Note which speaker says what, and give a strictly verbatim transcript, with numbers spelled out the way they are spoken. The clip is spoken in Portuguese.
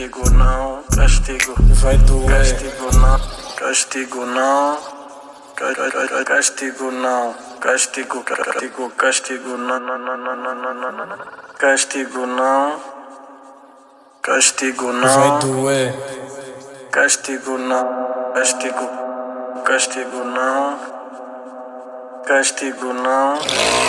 Speaker 1: castigo não, castigo
Speaker 2: vai doer.
Speaker 1: Castigo não, castigo não, ca- ca- ca- castigo não, castigo, castigo, castigo não, não, não, não, não, não, não, não. Castigo não, castigo
Speaker 2: Vai
Speaker 1: não,
Speaker 2: doer.
Speaker 1: castigo não, castigo, castigo não, castigo não.